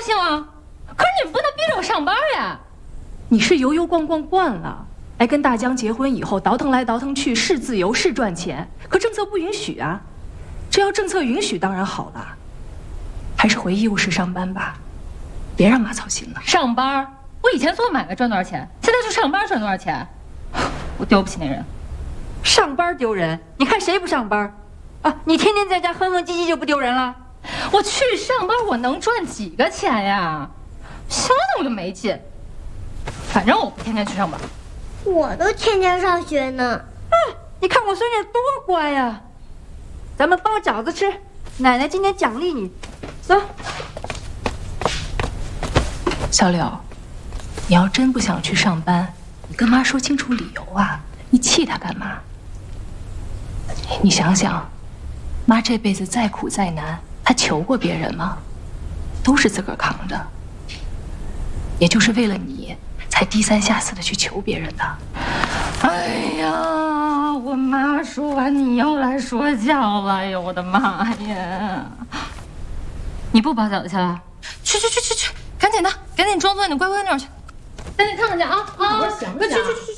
兴啊，可是你们不能逼着我上班呀。 你是游游逛逛惯了，哎，跟大江结婚以后倒腾来倒腾去是自由是赚钱，可政策不允许啊。这要政策允许当然好了，还是回医务室上班吧，别让妈操心了。 上班？我以前做买卖赚多少钱，现在去上班赚多少钱？我丢不起那人。 上班丢人？你看谁不上班？啊，你天天在家哼哼唧唧就不丢人了？ 我去上班，我能赚几个钱呀？想想我就没劲。反正我不天天去上班。 我都天天上学呢。 你看我孙女多乖呀！咱们包饺子吃，奶奶今天奖励你。走。 小柳，你要真不想去上班，你跟妈说清楚理由啊！你气她干嘛？你想想，妈这辈子再苦再难，她求过别人吗？都是自个儿扛着。也就是为了你，才低三下四的去求别人的。 哎呀，我妈说完你又来说教了，哎呦我的妈呀！你不包饺子去了？去，赶紧的，赶紧装作你的乖乖女去，赶紧看看去啊！快去！